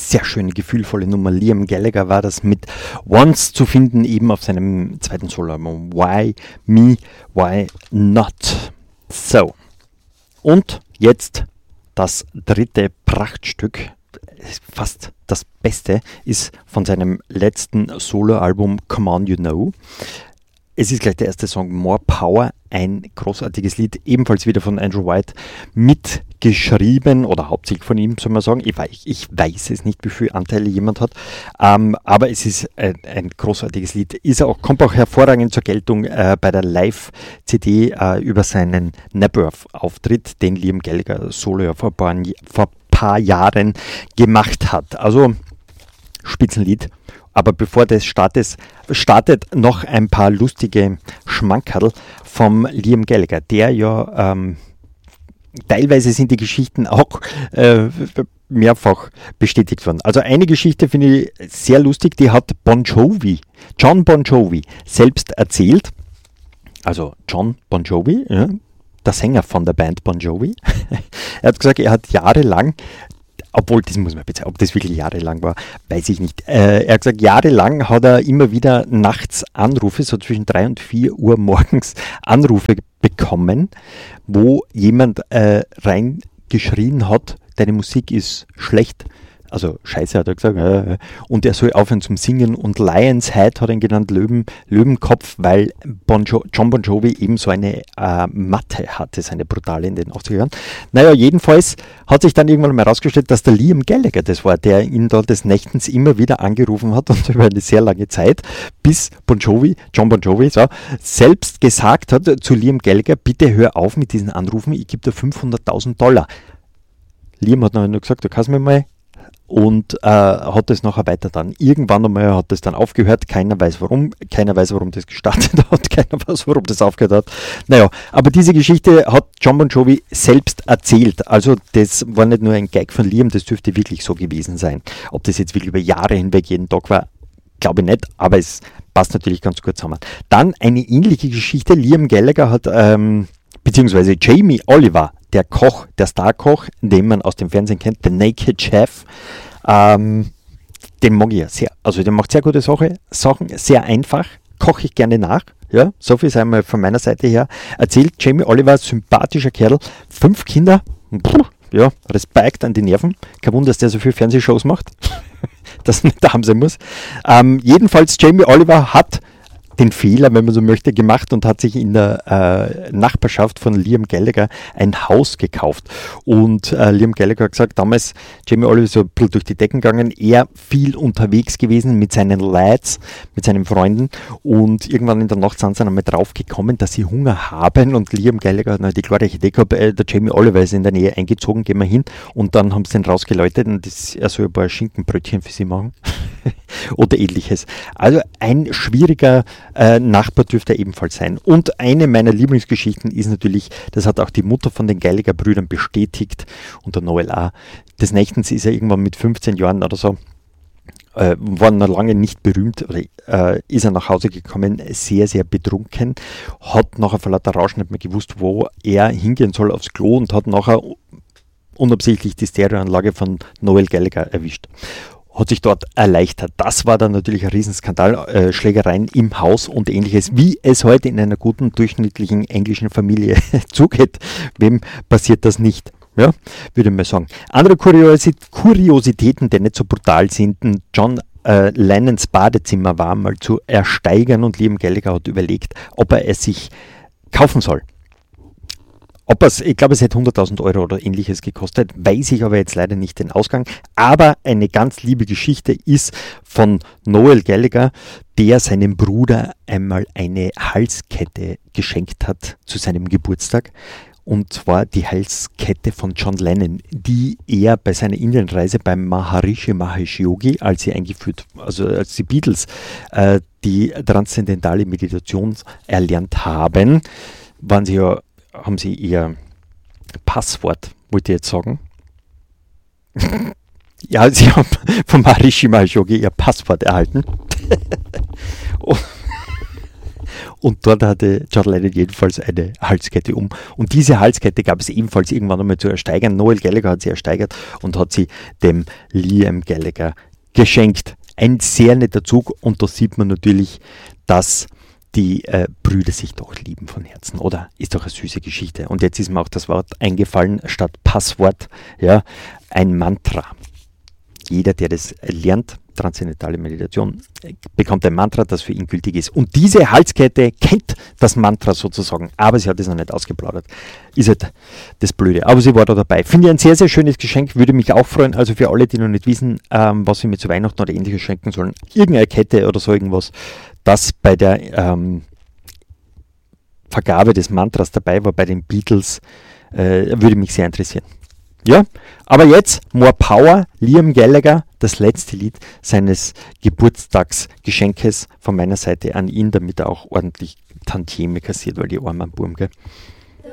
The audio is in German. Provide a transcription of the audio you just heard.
sehr schöne, gefühlvolle Nummer. Liam Gallagher war das mit Once zu finden, eben auf seinem zweiten Soloalbum. Why Me, Why Not? So, und jetzt das dritte Prachtstück, fast das Beste, ist von seinem letzten Soloalbum Come On You Know. Es ist gleich der erste Song, More Power, ein großartiges Lied, ebenfalls wieder von Andrew White mitgeschrieben oder hauptsächlich von ihm, soll man sagen. Ich weiß es nicht, wie viele Anteile jemand hat, aber es ist ein großartiges Lied. Kommt auch hervorragend zur Geltung bei der Live-CD über seinen Napworth-Auftritt, den Liam Gallagher solo ja vor ein paar Jahren gemacht hat. Also Spitzenlied. Aber bevor das startet noch ein paar lustige Schmankerl vom Liam Gallagher, der ja teilweise sind die Geschichten auch mehrfach bestätigt worden. Also eine Geschichte finde ich sehr lustig, die hat John Bon Jovi selbst erzählt. Also John Bon Jovi, ja, der Sänger von der Band Bon Jovi. Er hat gesagt, er hat jahrelang, obwohl, das muss man bezahlen, ob das wirklich jahrelang war, weiß ich nicht. Er hat gesagt, jahrelang hat er immer wieder nachts Anrufe, so zwischen 3 und 4 Uhr morgens Anrufe bekommen, wo jemand reingeschrien hat, deine Musik ist schlecht. Also Scheiße hat er gesagt, und er soll aufhören zum Singen, und Lionshead hat ihn genannt, Löwenkopf, weil John Bon Jovi eben so eine Matte hatte, seine brutale in den 80er Jahren. Naja, jedenfalls hat sich dann irgendwann mal herausgestellt, dass der Liam Gallagher das war, der ihn da des Nächtens immer wieder angerufen hat und über eine sehr lange Zeit, bis John Bon Jovi selbst gesagt hat zu Liam Gallagher, bitte hör auf mit diesen Anrufen, ich gebe dir $500.000. Liam hat noch gesagt, du kannst mir mal, und hat es nachher weiter dann. Irgendwann einmal hat es dann aufgehört, keiner weiß warum das gestartet hat, keiner weiß, warum das aufgehört hat. Naja, aber diese Geschichte hat John Bon Jovi selbst erzählt. Also das war nicht nur ein Gag von Liam, das dürfte wirklich so gewesen sein. Ob das jetzt wirklich über Jahre hinweg jeden Tag war, glaube ich nicht, aber es passt natürlich ganz gut zusammen. Dann eine ähnliche Geschichte, Liam Gallagher hat, beziehungsweise Jamie Oliver, der Koch, der Starkoch, den man aus dem Fernsehen kennt, The Naked Chef, den mag ich ja sehr. Also der macht sehr gute Sachen, sehr einfach, koche ich gerne nach. Ja, so viel sei mal von meiner Seite her erzählt. Jamie Oliver, sympathischer Kerl, 5 Kinder, ja, Respekt an die Nerven. Kein Wunder, dass der so viele Fernsehshows macht, dass er nicht daheim sein muss. Jedenfalls, Jamie Oliver hat den Fehler, wenn man so möchte, gemacht und hat sich in der Nachbarschaft von Liam Gallagher ein Haus gekauft. Und Liam Gallagher hat gesagt, damals Jamie Oliver so ein bisschen durch die Decken gegangen, er viel unterwegs gewesen mit seinen Lads, mit seinen Freunden, und irgendwann in der Nacht sind sie einmal drauf gekommen, dass sie Hunger haben, und Liam Gallagher hat die glorreiche Idee gehabt, der Jamie Oliver ist in der Nähe eingezogen, gehen wir hin, und dann haben sie den rausgeläutet und er soll ein paar Schinkenbrötchen für sie machen oder ähnliches. Also ein schwieriger Nachbar dürfte er ebenfalls sein. Und eine meiner Lieblingsgeschichten ist natürlich, das hat auch die Mutter von den Gallagher-Brüdern bestätigt, und der Noel A. Des Nächtens ist er irgendwann mit 15 Jahren oder so, war noch lange nicht berühmt, oder ist er nach Hause gekommen, sehr, sehr betrunken, hat nachher vor lauter Rausch nicht mehr gewusst, wo er hingehen soll aufs Klo, und hat nachher unabsichtlich die Stereoanlage von Noel Gallagher erwischt. Hat sich dort erleichtert. Das war dann natürlich ein Riesenskandal, Schlägereien im Haus und ähnliches, wie es heute in einer guten, durchschnittlichen englischen Familie zugeht. Wem passiert das nicht? Ja, würde ich mal sagen. Andere Kuriositäten, die nicht so brutal sind, John Lennons Badezimmer war mal zu ersteigern, und Liam Gallagher hat überlegt, ob er es sich kaufen soll. Ich glaube, es hätte 100.000 Euro oder ähnliches gekostet, weiß ich aber jetzt leider nicht den Ausgang. Aber eine ganz liebe Geschichte ist von Noel Gallagher, der seinem Bruder einmal eine Halskette geschenkt hat zu seinem Geburtstag. Und zwar die Halskette von John Lennon, die er bei seiner Indienreise beim Maharishi Mahesh Yogi, als die Beatles die transzendentale Meditation erlernt haben, haben sie ihr Passwort, wollte ich jetzt sagen. Ja, sie haben vom Maharishi Mahesh Yogi ihr Passwort erhalten. Und dort hatte John Lennon jedenfalls eine Halskette um. Und diese Halskette gab es ebenfalls irgendwann einmal zu ersteigern. Noel Gallagher hat sie ersteigert und hat sie dem Liam Gallagher geschenkt. Ein sehr netter Zug, und da sieht man natürlich, dass die Brüder sich doch lieben von Herzen, oder? Ist doch eine süße Geschichte. Und jetzt ist mir auch das Wort eingefallen, statt Passwort, ja, ein Mantra. Jeder, der das lernt, transzendentale Meditation, bekommt ein Mantra, das für ihn gültig ist. Und diese Halskette kennt das Mantra sozusagen, aber sie hat es noch nicht ausgeplaudert. Ist halt das Blöde. Aber sie war da dabei. Finde ich ein sehr, sehr schönes Geschenk, würde mich auch freuen. Also für alle, die noch nicht wissen, was sie mir zu Weihnachten oder Ähnliches schenken sollen, irgendeine Kette oder so irgendwas, das bei der Vergabe des Mantras dabei war, bei den Beatles, würde mich sehr interessieren. Ja, aber jetzt More Power, Liam Gallagher, das letzte Lied seines Geburtstagsgeschenkes von meiner Seite an ihn, damit er auch ordentlich Tantieme kassiert, weil die armen Burm, gell?